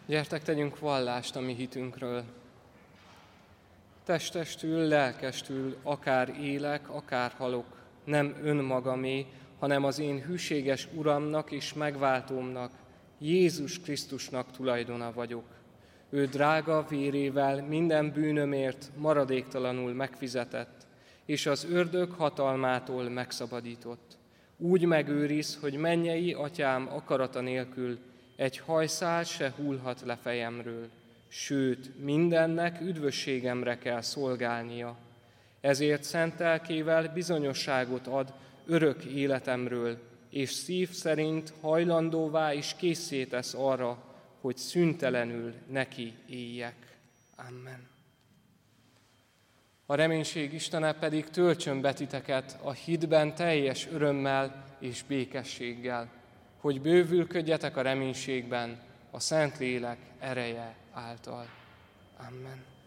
Gyertek, tegyünk vallást a mi hitünkről. Testestül, lelkestül, akár élek, akár halok, nem önmagamé, hanem az én hűséges Uramnak és megváltómnak, Jézus Krisztusnak tulajdona vagyok. Ő drága vérével minden bűnömért maradéktalanul megfizetett, és az ördög hatalmától megszabadított. Úgy megőriz, hogy mennyei atyám akarata nélkül egy hajszál se hullhat le fejemről, sőt, mindennek üdvösségemre kell szolgálnia. Ezért szent lelkével bizonyosságot ad örök életemről, és szív szerint hajlandóvá is készé tesz arra, hogy szüntelenül neki éljek. Amen. A reménység Istene pedig töltsön be titeket a hitben teljes örömmel és békességgel, hogy bővülködjetek a reménységben a Szentlélek ereje által. Amen.